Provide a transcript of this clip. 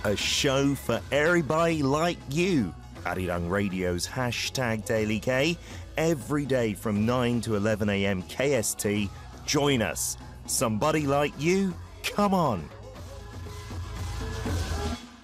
A show for everybody like you. Arirang Radio's #Daily K. Every day from 9 to 11 a.m. KST. Join us. Somebody like you? Come on.